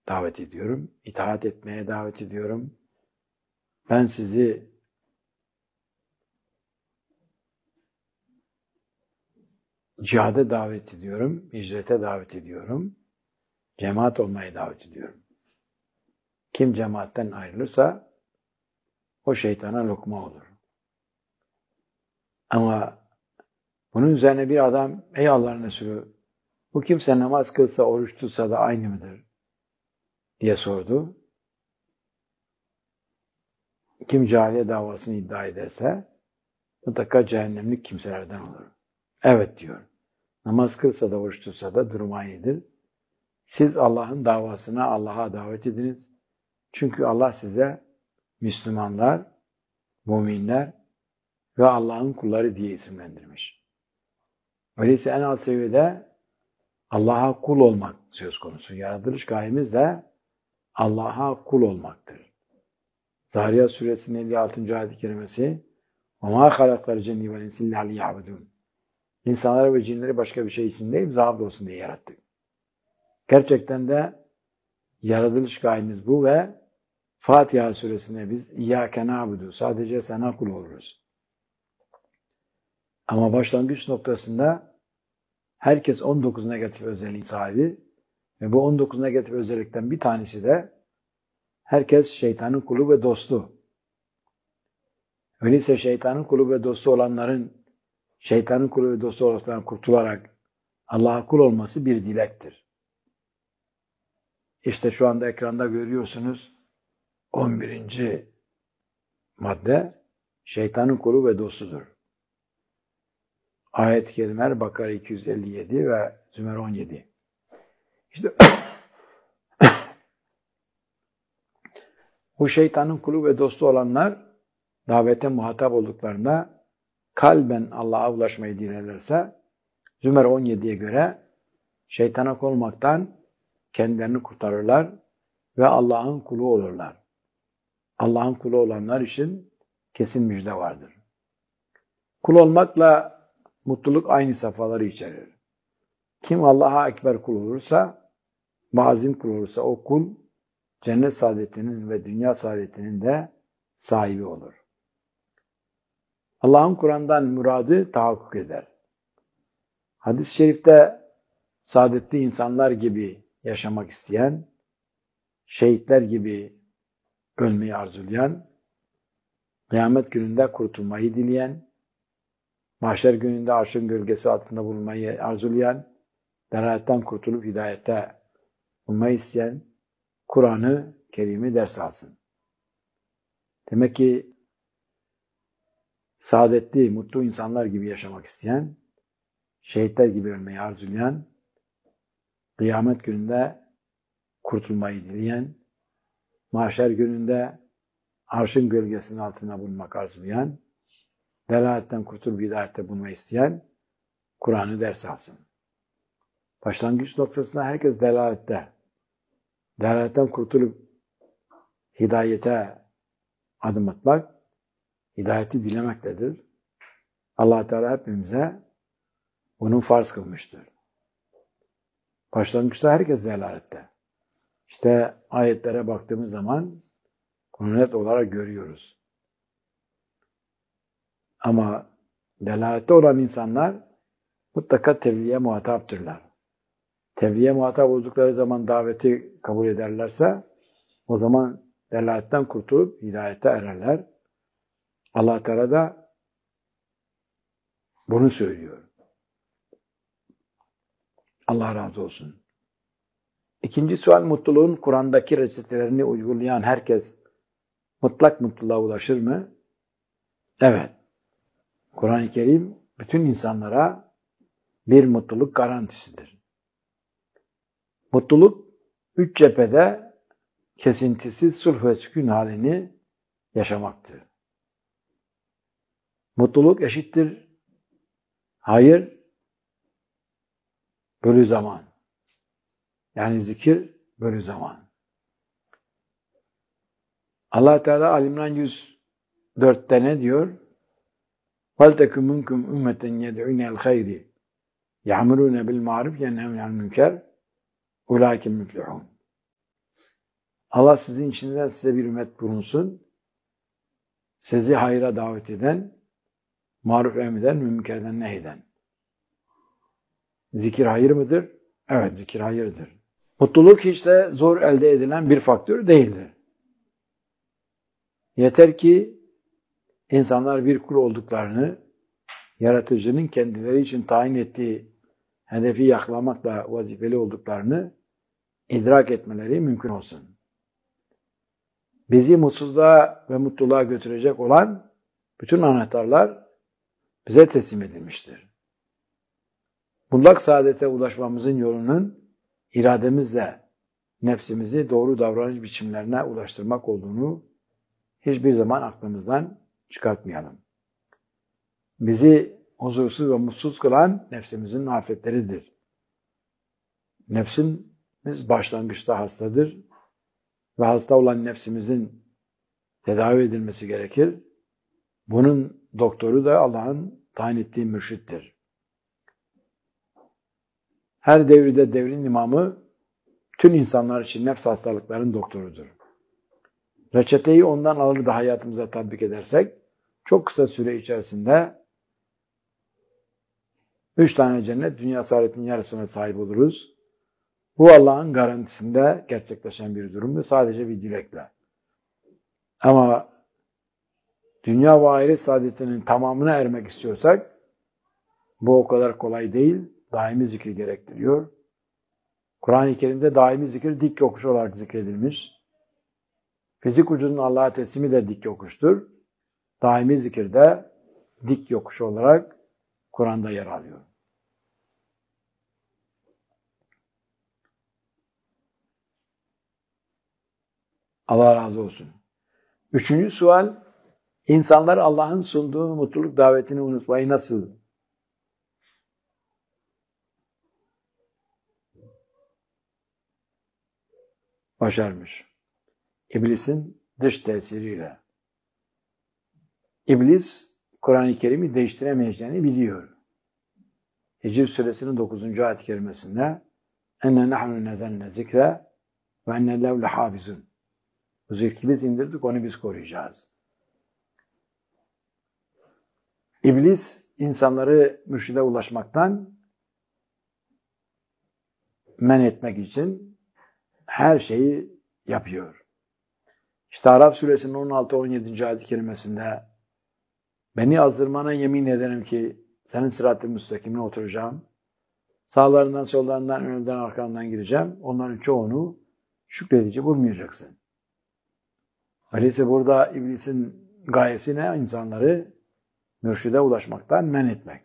davet ediyorum. İtaat etmeye davet ediyorum. Ben sizi cihada davet ediyorum. Hicrete davet ediyorum. Cemaat olmaya davet ediyorum. Kim cemaatten ayrılırsa o şeytana lokma olur. Ama bunun üzerine bir adam, ey Allah'ın Resulü, bu kimse namaz kılsa, oruç tutsa da aynı mıdır? Diye sordu. Kim cahiliye davasını iddia ederse mutlaka cehennemlik kimselerden olur. Evet diyor. Namaz kılsa da oruç tutsa da durum aynıdır. Siz Allah'ın davasına Allah'a davet ediniz. Çünkü Allah size Müslümanlar, müminler ve Allah'ın kulları diye isimlendirmiş. Öyleyse en alt seviyede Allah'a kul olmak söz konusu. Yaratılış gayemiz de Allah'a kul olmaktır. Zariyat suresinin 56. ayet-i kerimesi وَمَا خَلَقَ الْجَنِّ وَالْاِنْسِ اِلَّا لِيَعْبُدُونَ İnsanları ve cinleri başka bir şey için değil, bize abd olsun diye yarattık. Gerçekten de yaratılış gayemiz bu ve Fatiha suresine biz İyyâke na'budu, sadece sana kul oluruz. Ama başlangıç noktasında herkes 19 negatif özelliğin sahibi ve bu 19 negatif özellikten bir tanesi de herkes şeytanın kulu ve dostu. Öyleyse şeytanın kulu ve dostu olanların şeytanın kulu ve dostu olmaktan kurtularak Allah'a kul olması bir dilektir. İşte şu anda ekranda görüyorsunuz 11. madde şeytanın kulu ve dostudur. Ayet-i kerimeler Bakara 257 ve Zümer 17. İşte bu şeytanın kulu ve dostu olanlar davete muhatap olduklarında kalben Allah'a ulaşmayı dilerlerse Zümer 17'ye göre şeytana kul olmaktan kendilerini kurtarırlar ve Allah'ın kulu olurlar. Allah'ın kulu olanlar için kesin müjde vardır. Kul olmakla mutluluk aynı safhaları içerir. Kim Allah'a ekber kul olursa, mazim kul olursa o kul cennet saadetinin ve dünya saadetinin de sahibi olur. Allah'ın Kur'an'dan muradı tahakkuk eder. Hadis-i şerifte saadetli insanlar gibi yaşamak isteyen, şehitler gibi ölmeyi arzulayan, kıyamet gününde kurtulmayı dileyen, mahşer gününde arşın gölgesi altında bulunmayı arzulayan, delaletten kurtulup hidayette bulmayı isteyen, Kur'an-ı Kerim'i ders alsın. Demek ki saadetli, mutlu insanlar gibi yaşamak isteyen, şehitler gibi ölmeyi arzulayan, kıyamet gününde kurtulmayı dileyen, mahşer gününde arşın gölgesinin altına bulunmak arzulayan, delaletten kurtulup hidayette bulmayı isteyen, Kur'an'ı ders alsın. Başlangıç noktasında herkes delalette. Delaletten kurtulup hidayete adım atmak, hidayeti dilemektedir. Allah Teala hepimize bunu farz kılmıştır. Başlangıçta herkes delalette. İşte ayetlere baktığımız zaman bunu net olarak görüyoruz. Ama delalette olan insanlar mutlaka tebliğe muhataptırlar. Tebliğe muhatap oldukları zaman daveti kabul ederlerse o zaman delaletten kurtulup hidayete ererler. Allah Teala da bunu söylüyor. Allah razı olsun. İkinci sual, mutluluğun Kur'an'daki reçetelerini uygulayan herkes mutlak mutluluğa ulaşır mı? Evet. Kur'an-ı Kerim bütün insanlara bir mutluluk garantisidir. Mutluluk üç cephede kesintisiz sulh ve sükun halini yaşamaktır. Mutluluk eşittir hayır bölü zaman. Yani zikir bölü zaman. Allah Teala Ali-İmran 104'te ne diyor? وَلْتَكُمْ مِنْكُمْ اُمَّةً يَدْعُونَ الْخَيْرِ يَعْمُرُونَ بِالْمَعْرُفِ يَنْهَوْنَ عَنِ الْمُنكَرِ اُولَٰئِكَ الْمُفْلِحُونَ Allah sizin içinden size bir ümmet bulunsun. Sizi hayra davet eden, maruf emreden, münkerden nehyeden. Zikir hayır mıdır? Evet, zikir hayırdır. Mutluluk hiç de zor elde edilen bir faktör değildir. Yeter ki insanlar bir kul olduklarını, yaratıcının kendileri için tayin ettiği hedefi yakalamakla vazifeli olduklarını idrak etmeleri mümkün olsun. Bizi mutsuzluğa ve mutluluğa götürecek olan bütün anahtarlar bize teslim edilmiştir. Mutlak saadete ulaşmamızın yolunun irademizle nefsimizi doğru davranış biçimlerine ulaştırmak olduğunu hiçbir zaman aklımızdan çıkartmayalım. Bizi huzursuz ve mutsuz kılan nefsimizin afetleridir. Nefsimiz başlangıçta hastadır ve hasta olan nefsimizin tedavi edilmesi gerekir. Bunun doktoru da Allah'ın tayin ettiği mürşittir. Her devirde devrin imamı tüm insanlar için nefs hastalıkların doktorudur. Reçeteyi ondan alır da hayatımıza tatbik edersek çok kısa süre içerisinde 3 tane cennet dünya saadetinin yarısına sahip oluruz. Bu Allah'ın garantisinde gerçekleşen bir durumdur. Sadece bir dilekle. Ama dünya ve ahiret saadetinin tamamına ermek istiyorsak bu o kadar kolay değil. Daimi zikri gerektiriyor. Kur'an-ı Kerim'de daimi zikir dik yokuş olarak zikredilmiş. Fizik ucunun Allah'a teslimi de dik yokuştur. Daimi zikir de dik yokuş olarak Kur'an'da yer alıyor. Allah razı olsun. 3. sual, insanlar Allah'ın sunduğu mutluluk davetini unutmayı nasıl başarmış? İblisin dış tesiriyle. İblis, Kur'an-ı Kerim'i değiştiremeyeceğini biliyor. Hicr suresinin 9. ayet-i kerimesinde enne nahnu nezenne zikre ve enne lev lehafizun. Bu zikri biz indirdik, onu biz koruyacağız. İblis, insanları mürşide ulaşmaktan men etmek için her şeyi yapıyor. İşte Araf suresinin 16-17. ayet-i kerimesinde beni azdırmana yemin ederim ki senin sırat-ı müstakimine oturacağım. Sağlarından, sollarından, önünden, arkandan gireceğim. Onların çoğunu şükredici bulmayacaksın. Öyleyse burada iblisin gayesi ne? İnsanları mürşide ulaşmaktan men etmek.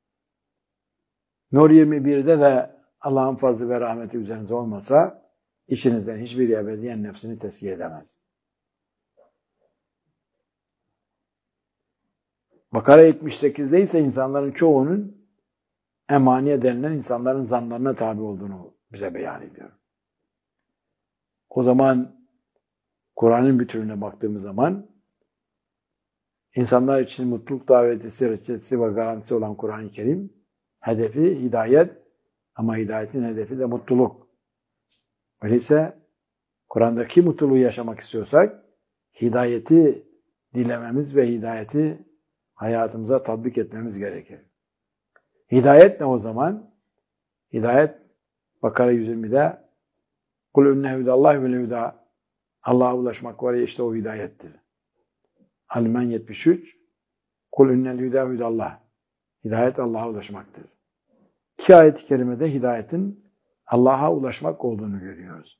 Nur 21'de de Allah'ın fazlı ve rahmeti üzerinize olmasa içinizden hiçbir ebediyen nefsini tezkiye edemez. Bakara 78'de ise insanların çoğunun emaniye denilen insanların zanlarına tabi olduğunu bize beyan ediyor. O zaman Kur'an'ın bütününe baktığımız zaman insanlar için mutluluk davetisi, reçetesi ve garantisi olan Kur'an-ı Kerim hedefi hidayet ama hidayetin hedefi de mutluluk. Öyleyse Kur'an'daki mutluluğu yaşamak istiyorsak hidayeti dilememiz ve hidayeti hayatımıza tatbik etmemiz gerekir. Hidayet ne o zaman? Hidayet Bakara 120'de kul ünne hüdallahi ve hüda Allah'a ulaşmak var ya işte o hidayettir. Alimen 73 kul ünnel hüda hüdallah hidayet Allah'a ulaşmaktır. 2 ayet-i kerimede hidayetin Allah'a ulaşmak olduğunu görüyoruz.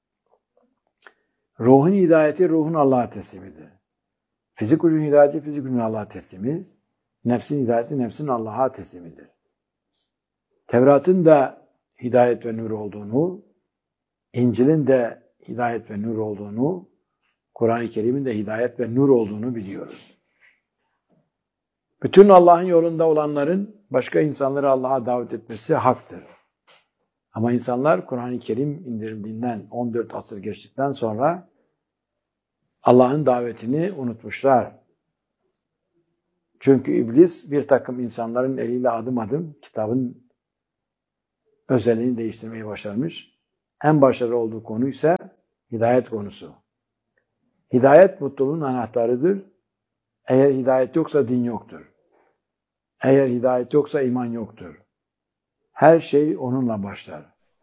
Ruhun hidayeti ruhun Allah'a teslimidir. Fizik ucun hidayeti fizik ucun Allah'a teslimi, nefsin hidayeti nefsin Allah'a teslimidir. Tevrat'ın da hidayet ve nur olduğunu, İncil'in de hidayet ve nur olduğunu, Kur'an-ı Kerim'in de hidayet ve nur olduğunu biliyoruz. Bütün Allah'ın yolunda olanların başka insanları Allah'a davet etmesi haktır. Ama insanlar Kur'an-ı Kerim indirildiğinden 14 asır geçtikten sonra Allah'ın davetini unutmuşlar. Çünkü iblis bir takım insanların eliyle adım adım kitabın özelliğini değiştirmeyi başarmış. En başarılı olduğu konu ise Hidayet konusu. Hidayet mutluluğun anahtarıdır. Eğer hidayet yoksa din yoktur. Eğer hidayet yoksa iman yoktur. Her şey onunla başlar.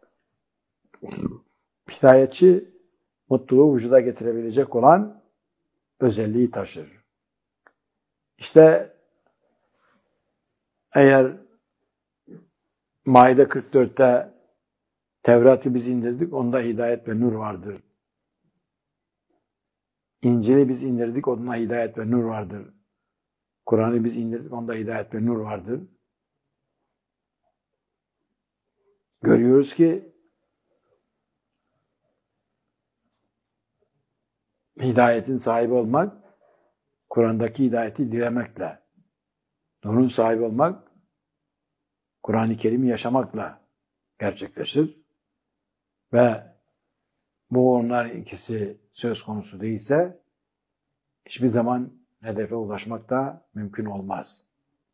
Hidayetçi mutluluğu vücuda getirebilecek olan özelliği taşır. İşte eğer Maide 44'te Tevrat'ı biz indirdik, onda hidayet ve nur vardır. İncil'i biz indirdik, onda hidayet ve nur vardır. Kur'an'ı biz indirdik, onda hidayet ve nur vardır. Görüyoruz ki hidayetin sahibi olmak, Kur'an'daki hidayeti dilemekle, nurun sahibi olmak, Kur'an-ı Kerim'i yaşamakla gerçekleşir. Ve bu onlar ikisi söz konusu değilse, hiçbir zaman hedefe ulaşmak da mümkün olmaz.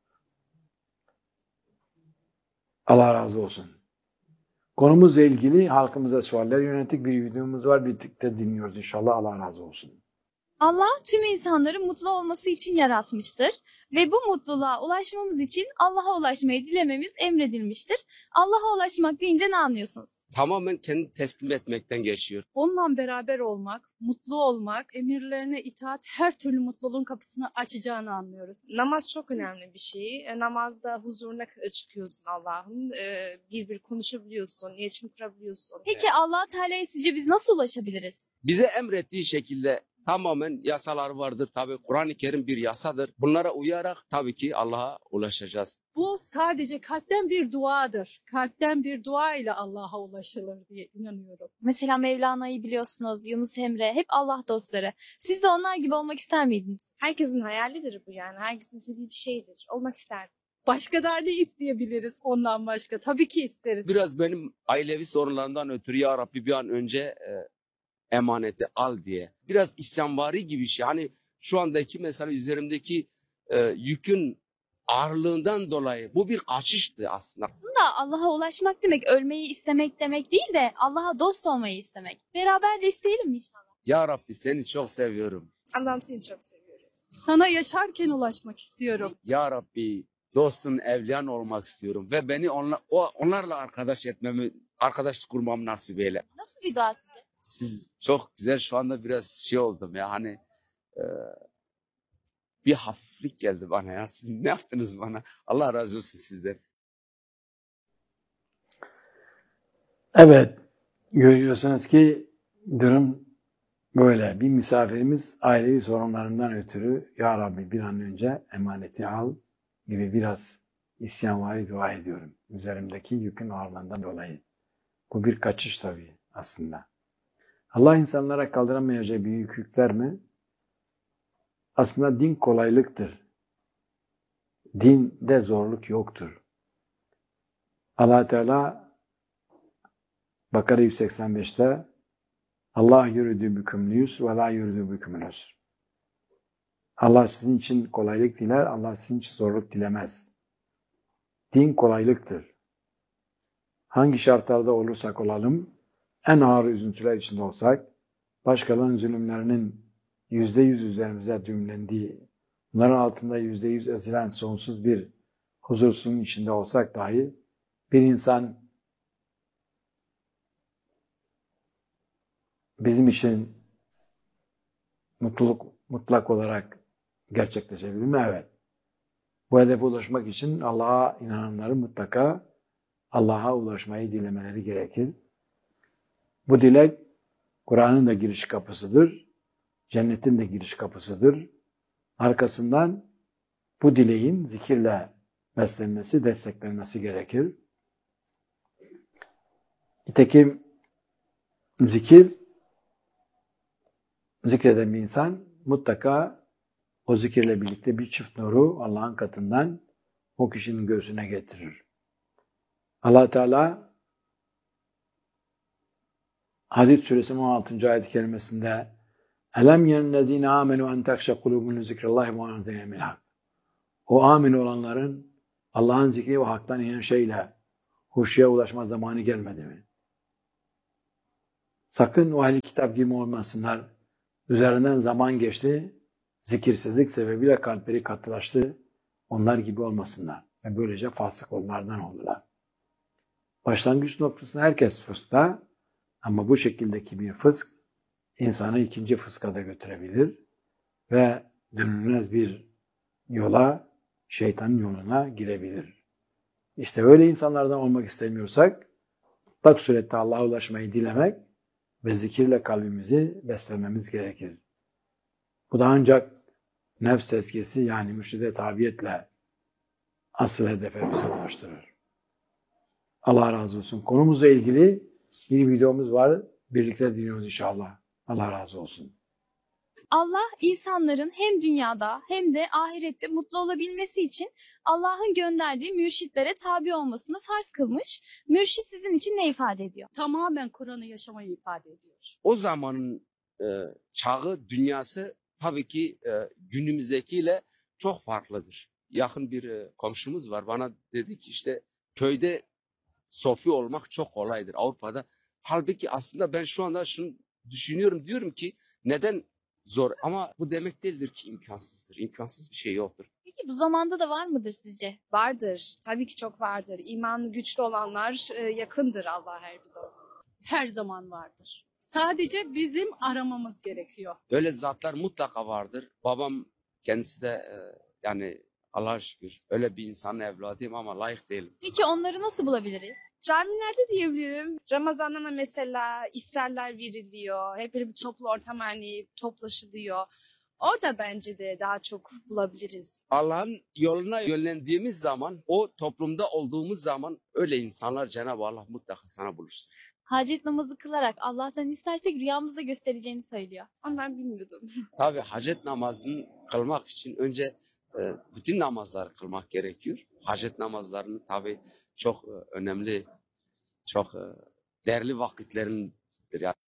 Allah razı olsun. Konumuzla ilgili halkımıza sualler yönelik bir videomuz var. Birlikte dinliyoruz inşallah. Allah razı olsun. Allah tüm insanların mutlu olması için yaratmıştır ve bu mutluluğa ulaşmamız için Allah'a ulaşmayı dilememiz emredilmiştir. Allah'a ulaşmak deyince ne anlıyorsunuz? Tamamen kendini teslim etmekten geçiyor. Onunla beraber olmak, mutlu olmak, emirlerine itaat her türlü mutluluğun kapısını açacağını anlıyoruz. Namaz çok önemli bir şey. Namazda huzuruna çıkıyorsun Allah'ın. Bir konuşabiliyorsun, iletişim kurabiliyorsun. Peki Allah Teala'ya sizce biz nasıl ulaşabiliriz? Bize emrettiği şekilde tamamen yasalar vardır. Tabii Kur'an-ı Kerim bir yasadır. Bunlara uyarak tabii ki Allah'a ulaşacağız. Bu sadece kalpten bir duadır. Kalpten bir dua ile Allah'a ulaşılır diye inanıyorum. Mesela Mevlana'yı biliyorsunuz, Yunus Emre, hep Allah dostları. Siz de onlar gibi olmak ister miydiniz? Herkesin hayalidir bu yani. Herkesin istediği bir şeydir. Olmak isterdim. Başka da ne isteyebiliriz ondan başka? Tabii ki isteriz. Biraz benim ailevi sorunlarından ötürü ya Rabbi bir an önce emaneti al diye. Biraz isyanvari gibi bir şey. Hani şu andaki mesela üzerimdeki yükün ağırlığından dolayı bu bir kaçıştı aslında. Aslında Allah'a ulaşmak demek ölmeyi istemek demek değil de Allah'a dost olmayı istemek. Beraber de isteyelim mi inşallah? Ya Rabbi seni çok seviyorum. Allah'ım seni çok seviyorum. Sana yaşarken ulaşmak istiyorum. Ya Rabbi dostun evliyan olmak istiyorum ve beni onlarla arkadaş kurmamı nasip eyle. Nasıl bir dua sizce? Siz çok güzel, şu anda biraz şey oldum ya, hani bir hafiflik geldi bana ya. Siz ne yaptınız bana? Allah razı olsun sizden. Evet, görüyorsunuz ki durum böyle. Bir misafirimiz ailevi sorunlarından ötürü ya Rabbi bir an önce emaneti al gibi biraz isyanvari dua ediyorum. Üzerimdeki yükün ağırlığından dolayı. Bu bir kaçış tabii aslında. Allah insanlara kaldıramayacağı büyük yükler mi? Aslında din kolaylıktır. Dinde zorluk yoktur. Allah Teala Bakara 185'te Allah yürüdü büküm liyus ve la yürüdü büküm üsr. Allah sizin için kolaylık diler, Allah sizin için zorluk dilemez. Din kolaylıktır. Hangi şartlarda olursak olalım, en ağır üzüntüler içinde olsak, başkalarının zulümlerinin %100 üzerimize düğümlendiği, bunların altında %100 ezilen sonsuz bir huzursuzluğun içinde olsak dahi, bir insan bizim için mutluluk mutlak olarak gerçekleşebilir mi? Evet. Bu hedefe ulaşmak için Allah'a inananların mutlaka Allah'a ulaşmayı dilemeleri gerekir. Bu dilek Kur'an'ın da giriş kapısıdır. Cennetin de giriş kapısıdır. Arkasından bu dileğin zikirle beslenmesi, desteklenmesi gerekir. Nitekim zikreden bir insan mutlaka o zikirle birlikte bir çift nuru Allah'ın katından o kişinin göğsüne getirir. Allah Teala Hadid suresinin 16. ayet-i kerimesinde Elem yenellezine amenu en tekşe kulubun zikrillahi ve anzine min hak. O amin olanların Allah'ın zikri ve haktan inen şeyle huşuya ulaşma zamanı gelmedi mi? Sakın o ehli kitap gibi olmasınlar. Üzerinden zaman geçti. Zikirsizlik sebebiyle kalpleri katılaştı. Onlar gibi olmasınlar. Ve böylece fasık onlardan oldular. Başlangıç noktasında herkes fıskta, ama bu şekildeki bir fısk insanı ikinci fıska da götürebilir ve dönülmez bir yola, şeytanın yoluna girebilir. İşte öyle insanlardan olmak istemiyorsak, mutlak surette Allah'a ulaşmayı dilemek ve zikirle kalbimizi beslememiz gerekir. Bu da ancak nefs tezkiyesi, yani mürşide tabiyetle asıl hedefe bizi ulaştırır. Allah razı olsun. Konumuzla ilgili bir videomuz var. Birlikte dinliyoruz inşallah. Allah razı olsun. Allah insanların hem dünyada hem de ahirette mutlu olabilmesi için Allah'ın gönderdiği mürşitlere tabi olmasını farz kılmış. Mürşit sizin için ne ifade ediyor? Tamamen Kur'an'ı yaşamayı ifade ediyor. O zamanın çağı, dünyası tabii ki günümüzdekiyle çok farklıdır. Yakın bir komşumuz var, bana dedi ki işte köyde sofi olmak çok kolaydır Avrupa'da. Halbuki aslında ben şu anda şunu düşünüyorum, diyorum ki neden zor, ama bu demek değildir ki imkansızdır. İmkansız bir şey yoktur. Peki bu zamanda da var mıdır sizce? Vardır. Tabii ki çok vardır. İmanı güçlü olanlar yakındır Allah'a her zaman. Her zaman vardır. Sadece bizim aramamız gerekiyor. Öyle zatlar mutlaka vardır. Babam kendisi de yani Allah'a şükür öyle bir insanın evladıyım ama layık değilim. Peki onları nasıl bulabiliriz? Camilerde diyebilirim. Ramazan'da da mesela iftarlar veriliyor. Hep böyle bir toplu ortam, hani toplaşılıyor. Orada bence de daha çok bulabiliriz. Allah'ın yoluna yönlendiğimiz zaman, o toplumda olduğumuz zaman öyle insanlar Cenab-ı Allah mutlaka sana buluşturur. Hacet namazı kılarak Allah'tan istersek rüyamızda göstereceğini söylüyor. Ama ben bilmiyordum. Tabii hacet namazını kılmak için önce bütün namazları kılmak gerekiyor. Hacet namazlarını tabii çok önemli, çok değerli vakitlerindir. Yani.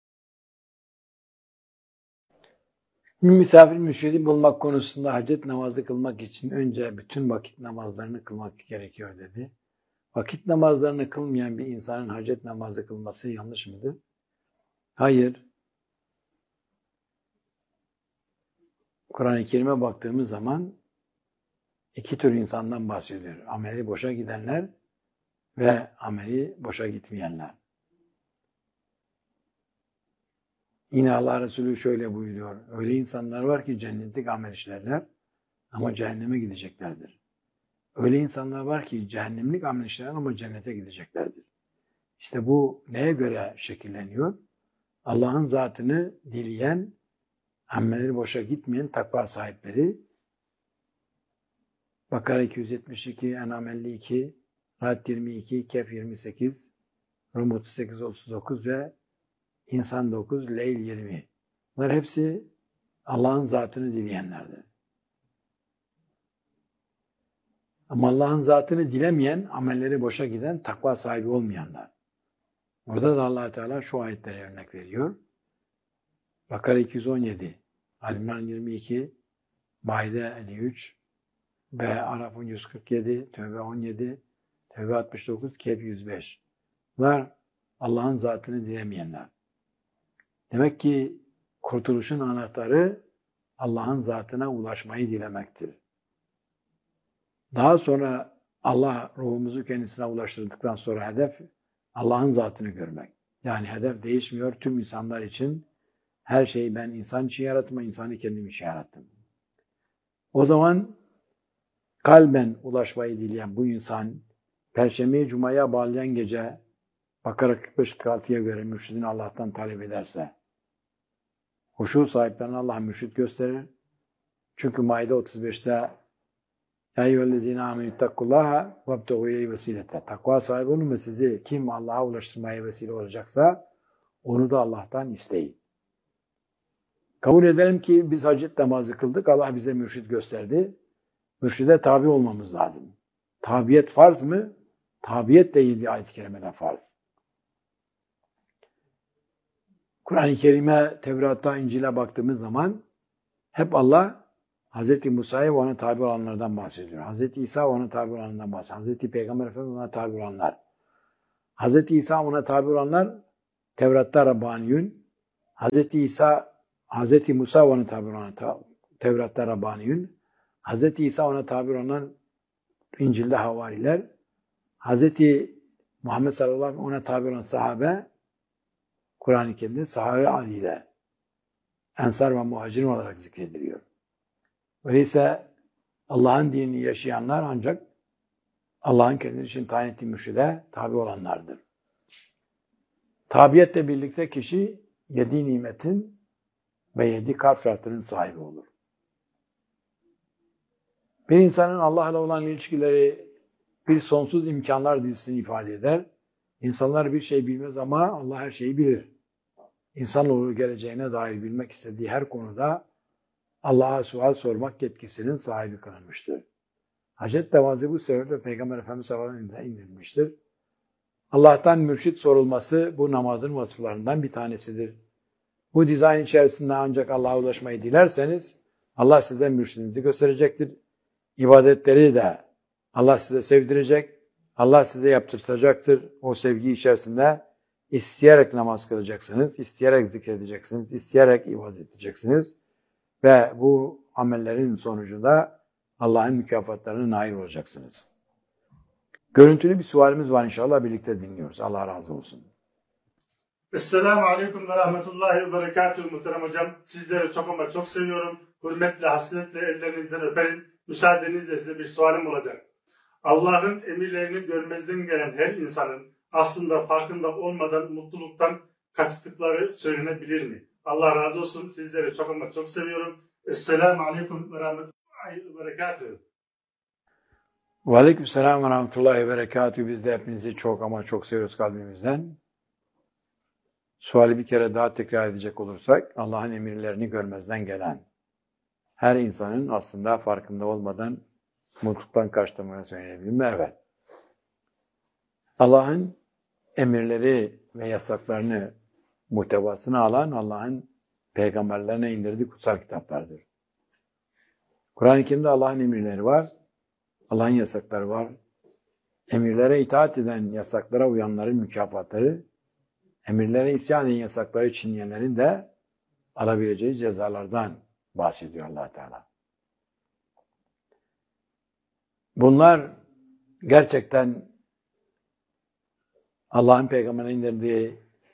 Misafir mürşidi bulmak konusunda hacet namazı kılmak için önce bütün vakit namazlarını kılmak gerekiyor dedi. Vakit namazlarını kılmayan bir insanın hacet namazı kılması yanlış mıdır? Hayır. Kur'an-ı Kerim'e baktığımız zaman iki tür insandan bahsediyor. Ameli boşa gidenler ve ameli boşa gitmeyenler. Yine Allah Resulü şöyle buyuruyor. Öyle insanlar var ki cennetlik amel işlerler ama cehenneme gideceklerdir. Öyle insanlar var ki cehennemlik amel işlerler ama cennete gideceklerdir. İşte bu neye göre şekilleniyor? Allah'ın zatını dileyen, amelleri boşa gitmeyen takva sahipleri. Bakara 272, En'am 52, Ra'd 22, Kehf 28, Rum 38-39 ve İnsan 9, Leyl 20. Bunlar hepsi Allah'ın zatını dileyenlerdir. Ama Allah'ın zatını dilemeyen, amelleri boşa giden, takva sahibi olmayanlar. Orada da Allah Teala şu ayetlere örnek veriyor. Bakara 217, Ali-İmran 22, Maide 53 ve Araf 147, Tevbe 17, Tevbe 69, Kehf 105. Bunlar Allah'ın zatını dilemeyenler. Demek ki kurtuluşun anahtarı Allah'ın zatına ulaşmayı dilemektir. Daha sonra Allah ruhumuzu kendisine ulaştırdıktan sonra hedef Allah'ın zatını görmek. Yani hedef değişmiyor tüm insanlar için. Her şeyi ben insan için yarattım, insanı kendim için yarattım. O zaman kalben ulaşmayı dileyen bu insan, Perşembeyi Cuma'ya bağlayan gece Bakara 45-46'ya göre mürşidini Allah'tan talep ederse, huşu sahiplerine Allah mürşid gösterir. Çünkü Maide 35'te Ya eyyühellezine amenüttakullaha vebteğu ileyhi vesilete. Takva sahibi olun ve sizi kim Allah'a ulaştırmaya vesile olacaksa onu da Allah'tan isteyin. Kabul edelim ki biz hacet namazı kıldık. Allah bize mürşid gösterdi. Mürşide tabi olmamız lazım. Tabiyet farz mı? Tabiyet de 7 ayet-i kerimeden farz. Kur'an-ı Kerim'e, Tevrat'a, İncil'e baktığımız zaman hep Allah Hz. Musa'ya ve ona tabi olanlardan bahsediyor. Hz. İsa ve ona tabi olanlardan bahsediyor. Hz. Peygamber Efendimiz ona tabi olanlar. Hz. İsa ona tabi olanlar Tevrat'ta Rabbaniyun, Hazreti İsa, Hazreti Musa ona tabir olan Tevrat'ta Rabbaniyün, Hazreti İsa ona tabir olan İncil'de havariler, Hazreti Muhammed sallallahu aleyhi ve sellem ona tabir olan sahabe, Kur'an-ı Kerim'de sahabe aliyle ensar ve muhacirin olarak zikrediliyor. Öyleyse Allah'ın dinini yaşayanlar ancak Allah'ın kendisi için tayin ettiği mürşide tabi olanlardır. Tabiyetle birlikte kişi 7 nimetin ve 7 kalp şartlarının sahibi olur. Bir insanın Allah'la olan ilişkileri bir sonsuz imkanlar dizisini ifade eder. İnsanlar bir şey bilmez ama Allah her şeyi bilir. İnsanoğlu geleceğine dair bilmek istediği her konuda Allah'a sual sormak yetkisinin sahibi kılınmıştır. Hacet namazı bu sebeple Peygamber Efendimiz sallallahu aleyhi ve sellem indirilmiştir. Allah'tan mürşit sorulması bu namazın vasıflarından bir tanesidir. Bu dizayn içerisinde ancak Allah'a ulaşmayı dilerseniz Allah size mürşidinizi gösterecektir. İbadetleri de Allah size sevdirecek, Allah size yaptıracaktır. O sevgi içerisinde isteyerek namaz kılacaksınız, isteyerek zikredeceksiniz, isteyerek ibadet edeceksiniz. Ve bu amellerin sonucunda Allah'ın mükafatlarına nail olacaksınız. Görüntülü bir sualimiz var inşallah birlikte dinliyoruz. Allah razı olsun. Esselamu Aleyküm ve Rahmetullahi ve Berekatuhu muhterem hocam. Sizleri çok ama çok seviyorum. Hürmetle, hasretle ellerinizden öperim. Müsaadenizle size bir sualim olacak. Allah'ın emirlerini görmezden gelen her insanın aslında farkında olmadan mutluluktan kaçtıkları söylenebilir mi? Allah razı olsun. Sizleri çok ama çok seviyorum. Esselamu Aleyküm ve Rahmetullahi ve Berekatuhu. Ve aleykümselam ve rahmetullahi ve berekatuhu. Biz de hepinizi çok ama çok seviyoruz kalbimizden. Suali bir kere daha tekrar edecek olursak, Allah'ın emirlerini görmezden gelen her insanın aslında farkında olmadan mutluluktan kaçtığını söyleyebilir mi? Evet. Allah'ın emirleri ve yasaklarını muhtevasına alan Allah'ın peygamberlerine indirdiği kutsal kitaplardır. Kur'an-ı Kerim'de Allah'ın emirleri var, Allah'ın yasakları var. Emirlere itaat eden, yasaklara uyanların mükafatları, emirlere isyan eden, yasakları çiğneyenlerin de alabileceği cezalardan bahsediyor Allah Teala. Bunlar gerçekten Allah'ın peygamberine indirdiği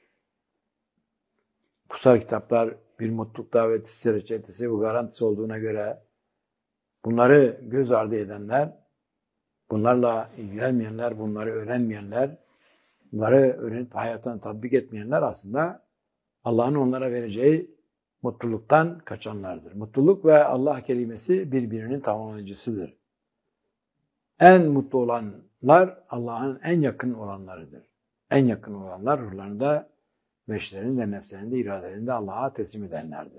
kutsal kitaplar bir mutluluk daveti reçetesi ve garantisi olduğuna göre bunları göz ardı edenler, bunlarla ilgilenmeyenler, bunları öğrenmeyenler, bunları öğrenip hayatına tatbik etmeyenler aslında Allah'ın onlara vereceği mutluluktan kaçanlardır. Mutluluk ve Allah kelimesi birbirinin tamamlayıcısıdır. En mutlu olanlar Allah'ın en yakın olanlarıdır. En yakın olanlar ruhlarında, beşlerinde, nefslerinde, iradelerinde Allah'a teslim edenlerdir.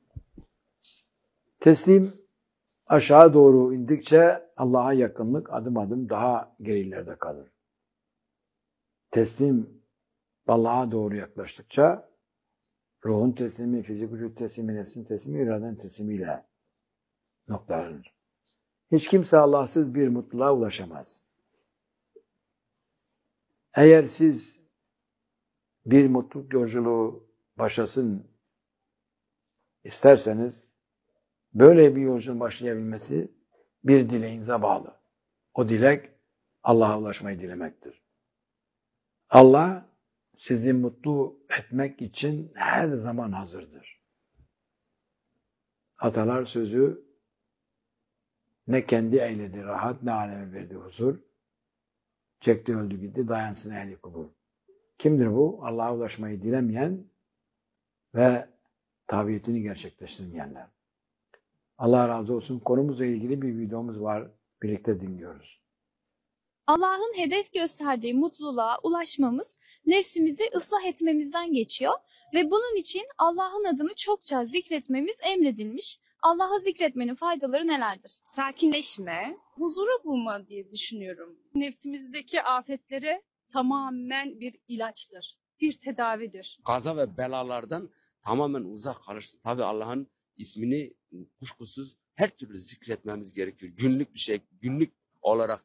Teslim aşağı doğru indikçe Allah'a yakınlık adım adım daha gerilerde kalır. Teslim Allah'a doğru yaklaştıkça ruhun teslimi, fizik vücut teslimi, nefsin teslimi, iradenin teslimiyle noktalanır. Hiç kimse Allahsız bir mutluluğa ulaşamaz. Eğer siz bir mutluluk yolculuğu başlasın isterseniz, böyle bir yolculuğun başlayabilmesi bir dileğinize bağlı. O dilek Allah'a ulaşmayı dilemektir. Allah sizi mutlu etmek için her zaman hazırdır. Atalar sözü ne kendi eyledi rahat, ne aleme verdi huzur. Çekti öldü gitti, dayansın ehli kubur. Kimdir bu? Allah'a ulaşmayı dilemeyen ve tabiyetini gerçekleştirmeyenler. Allah razı olsun. Konumuzla ilgili bir videomuz var. Birlikte dinliyoruz. Allah'ın hedef gösterdiği mutluluğa ulaşmamız nefsimizi ıslah etmemizden geçiyor ve bunun için Allah'ın adını çokça zikretmemiz emredilmiş. Allah'ı zikretmenin faydaları nelerdir? Sakinleşme, huzuru bulma diye düşünüyorum. Nefsimizdeki afetlere tamamen bir ilaçtır, bir tedavidir. Kaza ve belalardan tamamen uzak kalırsın. Tabii Allah'ın ismini kuşkusuz her türlü zikretmemiz gerekiyor. Günlük bir şey, günlük olarak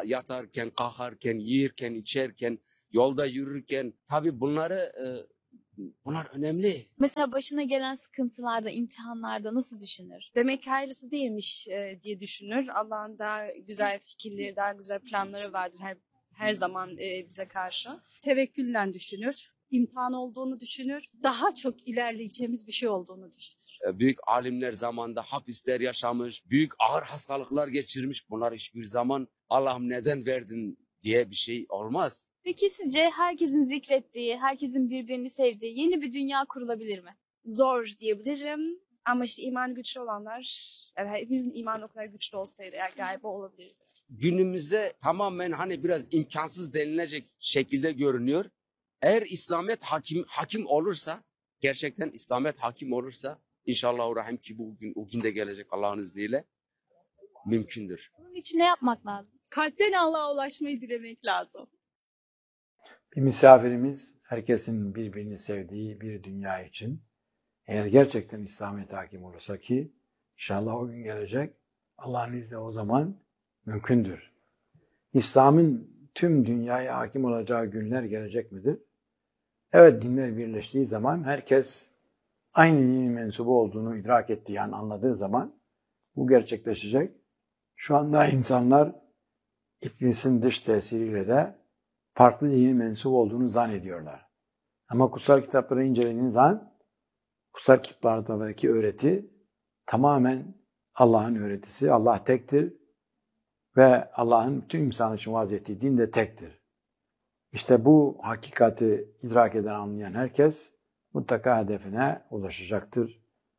yatarken, kalkarken, yiyirken, içerken, yolda yürürken. Tabii bunları Bunlar önemli. Mesela başına gelen sıkıntılarda, imtihanlarda nasıl düşünür? Demek ki hayırlısı değilmiş diye düşünür. Allah'ın daha güzel fikirleri, daha güzel planları vardır her zaman bize karşı. Tevekkülle düşünür, imtihan olduğunu düşünür, daha çok ilerleyeceğimiz bir şey olduğunu düşünür. Büyük alimler zamanında hapisler yaşamış, büyük ağır hastalıklar geçirmiş. Bunlar hiçbir zaman Allah'ım neden verdin diye bir şey olmaz. Peki sizce herkesin zikrettiği, herkesin birbirini sevdiği yeni bir dünya kurulabilir mi? Zor diyebilirim. Ama işte iman güçlü olanlar, yani hepimizin imanı o kadar güçlü olsaydı eğer galiba olabilirdi. Günümüzde tamamen hani biraz imkansız denilecek şekilde görünüyor. Eğer İslamiyet hakim olursa, gerçekten İslamiyet hakim olursa, inşallahurrahim ki o gün de gelecek Allah'ın izniyle, mümkündür. Bunun için ne yapmak lazım? Kalpten Allah'a ulaşmayı dilemek lazım. Bir misafirimiz herkesin birbirini sevdiği bir dünya için eğer gerçekten İslamiyet hakim olursa ki inşallah o gün gelecek, Allah'ın izniyle o zaman mümkündür. İslam'ın tüm dünyaya hakim olacağı günler gelecek midir? Evet, dinler birleştiği zaman herkes aynı dinin mensubu olduğunu idrak ettiği an anladığı zaman bu gerçekleşecek. Şu anda insanlar iblisin dış tesiriyle de farklı dinin mensubu olduğunu zannediyorlar. Ama kutsal kitapları incelediğiniz zaman kutsal kitaplardaki öğreti tamamen Allah'ın öğretisi. Allah tektir ve Allah'ın bütün insan için vaaz ettiği din de tektir. İşte bu hakikati idrak eden, anlayan herkes mutlaka hedefine ulaşacaktır.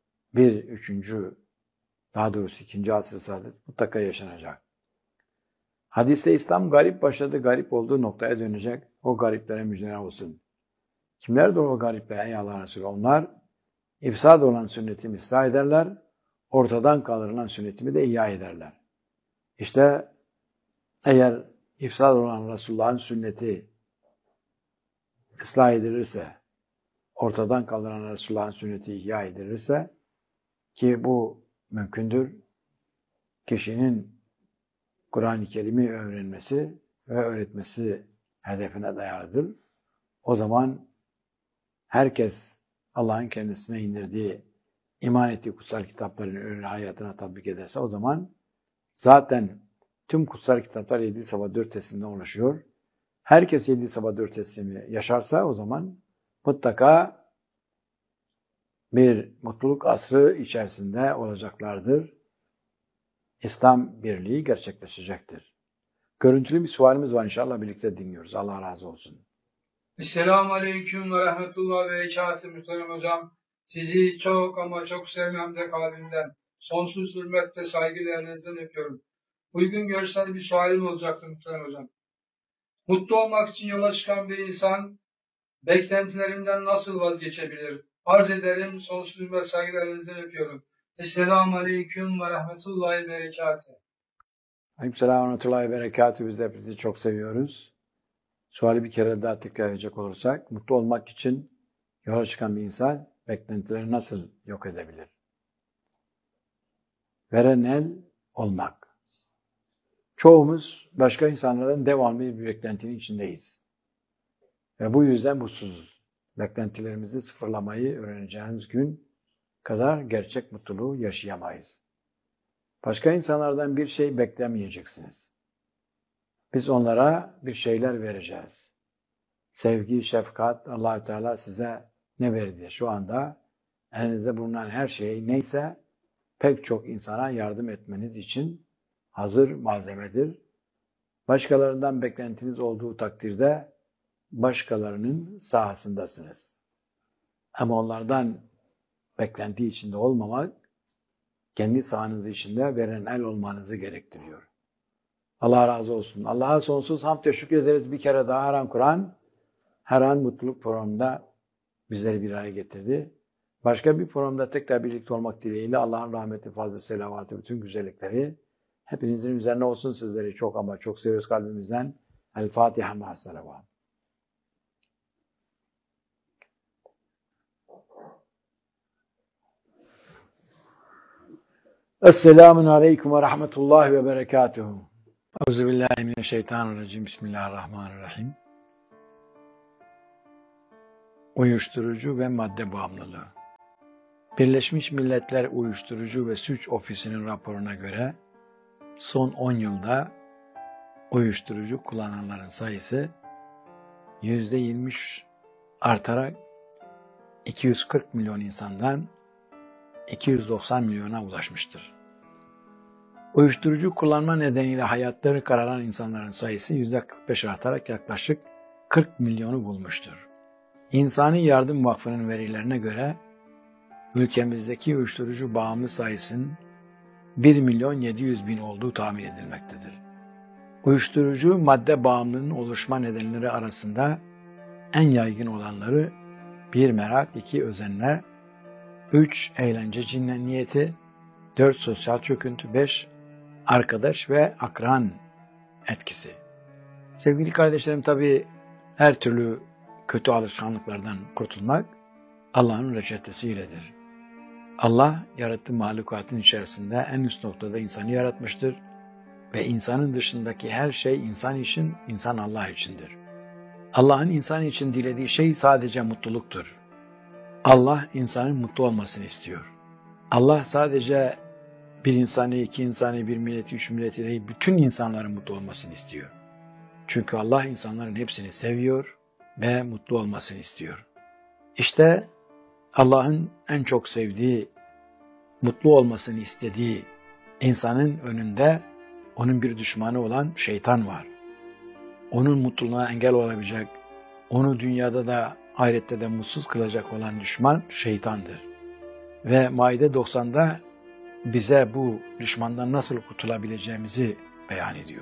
İkinci asr-ı saadet mutlaka yaşanacak. Hadiste İslam garip başladı, garip olduğu noktaya dönecek. O gariplere müjdeler olsun. Kimlerdir o garipler ey Allah'ın Resulü? Onlar ifsad olan sünnetimi ıslah ederler, ortadan kaldırılan sünnetimi de ihya ederler. İşte eğer ifsad olan Resulullah'ın sünneti ıslah edilirse, ortadan kaldıran Resulullah'ın sünneti ihya edilirse, ki bu mümkündür, kişinin Kur'an-ı Kerim'i öğrenmesi ve öğretmesi hedefine dayalıdır. O zaman herkes Allah'ın kendisine indirdiği, iman ettiği kutsal kitapların öyle hayatına tatbik ederse o zaman zaten tüm kutsal kitaplar 7 sabah 4 teslimden oluşuyor. Herkes 7 sabah 4 teslimi yaşarsa o zaman mutlaka bir mutluluk asrı içerisinde olacaklardır. İslam birliği gerçekleşecektir. Görüntülü bir sualimiz var, inşallah birlikte dinliyoruz. Allah razı olsun. Esselamu Aleyküm ve Rahmetullah ve Berekatü Muhterem Hocam. Sizi çok ama çok sevmem de kalbimden, sonsuz hürmet ve saygılarınızdan öpüyorum. Uygun görsel bir sualim olacaktı Muhterem Hocam. Mutlu olmak için yola çıkan bir insan beklentilerinden nasıl vazgeçebilir? Arz ederim, sonsuz hürmet saygılarınızdan öpüyorum. Esselamu Aleyküm ve Rahmetullahi ve Berekatü. Aleykümselam ve rahmetullahi ve berekatü. Biz de hepinizi çok seviyoruz. Suali bir kere daha tekrar edecek olursak, mutlu olmak için yola çıkan bir insan beklentileri nasıl yok edebilir? Veren el olmak. Çoğumuz başka insanlardan devamlı bir beklentinin içindeyiz. Ve bu yüzden mutsuzuz. Beklentilerimizi sıfırlamayı öğreneceğimiz gün kadar gerçek mutluluğu yaşayamayız. Başka insanlardan bir şey beklemeyeceksiniz. Biz onlara bir şeyler vereceğiz. Sevgi, şefkat, Allah-u Teala size ne verdi? Şu anda elinizde bulunan her şey neyse pek çok insana yardım etmeniz için hazır malzemedir. Başkalarından beklentiniz olduğu takdirde başkalarının sahasındasınız. Ama onlardan beklenti içinde olmamak, kendi sahanız içinde veren el olmanızı gerektiriyor. Allah razı olsun. Allah'a sonsuz hamd ve şükrederiz. Bir kere daha her an Kur'an, her an mutluluk programında bizleri bir araya getirdi. Başka bir programda tekrar birlikte olmak dileğiyle Allah'ın rahmeti, fazla selavatı, bütün güzellikleri hepinizin üzerine olsun. Sizleri çok ama çok seviyoruz kalbimizden. El Fatiha ma'as-selavat. Esselamun aleyküm ve rahmetullahi ve berekatuhu. Euzubillahimineşşeytanirracim. Bismillahirrahmanirrahim. uyuşturucu ve madde bağımlılığı. Birleşmiş Milletler Uyuşturucu ve Suç Ofisi'nin raporuna göre son 10 yılda uyuşturucu kullananların sayısı %23 artarak 240 milyon insandan 290 milyona ulaşmıştır. Uyuşturucu kullanma nedeniyle hayatları kararan insanların sayısı %45 artarak yaklaşık 40 milyonu bulmuştur. İnsani Yardım Vakfı'nın verilerine göre ülkemizdeki uyuşturucu bağımlı sayısının 1.700.000 olduğu tahmin edilmektedir. Uyuşturucu madde bağımlılığının oluşma nedenleri arasında en yaygın olanları 1. Merak, 2. Özenme, 3. Eğlence cinniyeti, 4. Sosyal çöküntü, 5. Arkadaş ve akran etkisi. Sevgili kardeşlerim, tabii her türlü kötü alışkanlıklardan kurtulmak Allah'ın reçetesiyledir. Allah yarattığı mahlukatın içerisinde en üst noktada insanı yaratmıştır ve insanın dışındaki her şey insan için, insan Allah içindir. Allah'ın insan için dilediği şey sadece mutluluktur. Allah insanın mutlu olmasını istiyor. Allah sadece bir insanı, iki insanı, bir milleti, üç milleti değil, bütün insanların mutlu olmasını istiyor. Çünkü Allah insanların hepsini seviyor ve mutlu olmasını istiyor. İşte Allah'ın en çok sevdiği, mutlu olmasını istediği insanın önünde onun bir düşmanı olan şeytan var. Onun mutluluğuna engel olabilecek, onu dünyada da ahirette de mutsuz kılacak olan düşman şeytandır. Ve Maide 90'da bize bu düşmandan nasıl kurtulabileceğimizi beyan ediyor.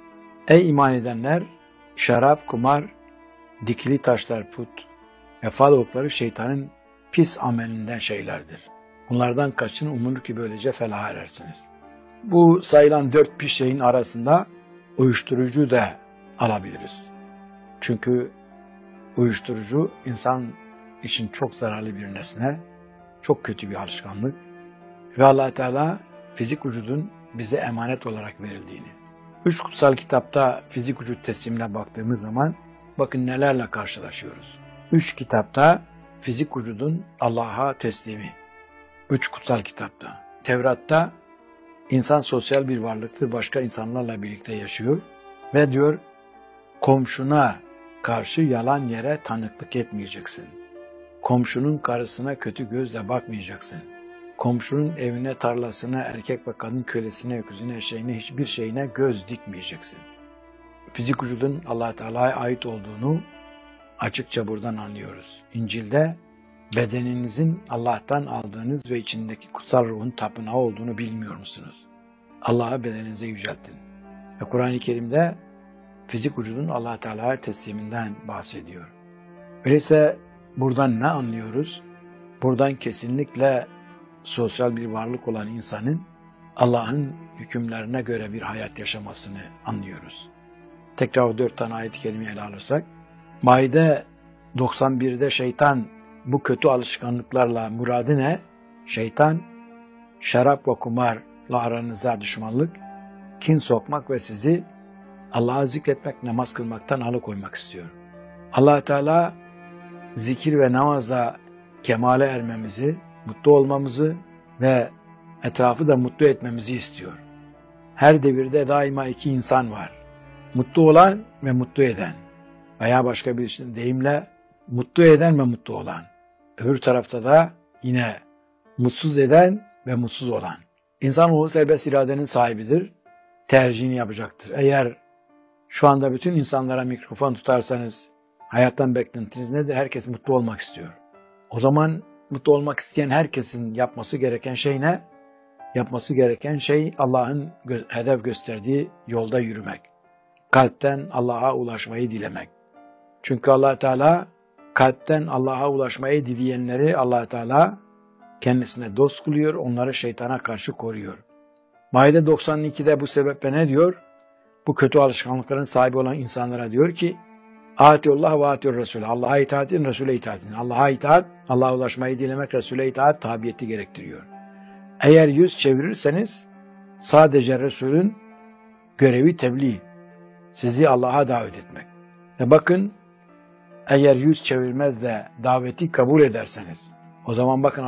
Ey iman edenler! Şarap, kumar, dikili taşlar, put ve fal okları şeytanın pis amelinden şeylerdir. Bunlardan kaçın, umulur ki böylece felaha erersiniz. Bu sayılan 4 pis şeyin arasında uyuşturucu da alabiliriz. Çünkü uyuşturucu insan için çok zararlı bir nesne, çok kötü bir alışkanlık ve Allah Teala fizik vücudun bize emanet olarak verildiğini. 3 kutsal kitapta fizik vücut teslimine baktığımız zaman bakın nelerle karşılaşıyoruz. 3 kitapta fizik vücudun Allah'a teslimi. 3 kutsal kitapta. Tevrat'ta insan sosyal bir varlıktır, başka insanlarla birlikte yaşıyor ve diyor komşuna karşı yalan yere tanıklık etmeyeceksin. Komşunun karısına kötü gözle bakmayacaksın. Komşunun evine, tarlasına, erkek ve kadın kölesine, öküzüne, eşeğine, hiçbir şeyine göz dikmeyeceksin. Fizik vücudun Allah Teala'ya ait olduğunu açıkça buradan anlıyoruz. İncil'de bedeninizin Allah'tan aldığınız ve içindeki kutsal ruhun tapınağı olduğunu bilmiyor musunuz? Allah'a bedeninize yüceltin. Ve Kur'an-ı Kerim'de fizik vücudun Allah Teala'ya tesliminden bahsediyor. Öyleyse buradan ne anlıyoruz? Buradan kesinlikle sosyal bir varlık olan insanın Allah'ın hükümlerine göre bir hayat yaşamasını anlıyoruz. Tekrar o 4 tane ayet-i kerimeyi ele alırsak, Maide 91'de şeytan bu kötü alışkanlıklarla muradı ne? Şeytan, şarap ve kumarla aranıza düşmanlık, kin sokmak ve sizi Allah'ı zikretmek, namaz kılmaktan alıkoymak istiyor. Allah Teala zikir ve namazla kemale ermemizi, mutlu olmamızı ve etrafı da mutlu etmemizi istiyor. Her devirde daima 2 insan var. Mutlu olan ve mutlu eden. Veya başka bir deyimle mutlu eden ve mutlu olan. Öbür tarafta da yine mutsuz eden ve mutsuz olan. İnsanoğlu serbest iradenin sahibidir. Tercihini yapacaktır. Eğer şu anda bütün insanlara mikrofon tutarsanız hayattan beklentiniz nedir? Herkes mutlu olmak istiyor. O zaman mutlu olmak isteyen herkesin yapması gereken şey ne? Yapması gereken şey Allah'ın hedef gösterdiği yolda yürümek. Kalpten Allah'a ulaşmayı dilemek. Çünkü Allah Teala kalpten Allah'a ulaşmayı dileyenleri Allah Teala kendisine dost kılıyor, onları şeytana karşı koruyor. Maide 92'de bu sebeple ne diyor? Bu kötü alışkanlıkların sahibi olan insanlara diyor ki Atiullah ve atiur Resulü. Allah'a itaat edin, Resul'e itaat edin. Allah'a itaat, Allah'a ulaşmayı dilemek, Resul'e itaat, tabiyeti gerektiriyor. Eğer yüz çevirirseniz sadece Resul'ün görevi tebliğ, sizi Allah'a davet etmek. Ve bakın Eğer yüz çevirmez de daveti kabul ederseniz, o zaman bakın